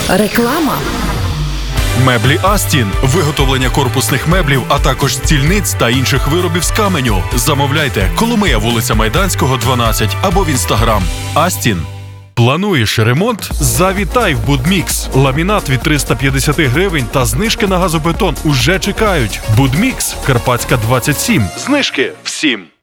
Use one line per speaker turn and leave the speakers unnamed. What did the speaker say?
Реклама.
Меблі Астін. Виготовлення корпусних меблів, а також стільниць та інших виробів з каменю. Замовляйте. Коломия, вулиця Майданського, 12 або в Інстаграм. Астін. Плануєш ремонт? Завітай в Будмікс. Ламінат від 350 гривень та знижки на газобетон уже чекають. Будмікс. Карпатська, 27. Знижки всім.